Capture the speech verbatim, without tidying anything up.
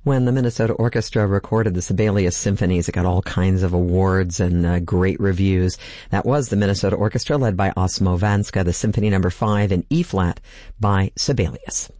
When the Minnesota Orchestra recorded the Sibelius Symphonies, it got all kinds of awards and uh, great reviews. That was the Minnesota Orchestra led by Osmo Vanska, the Symphony Number five in E-flat by Sibelius.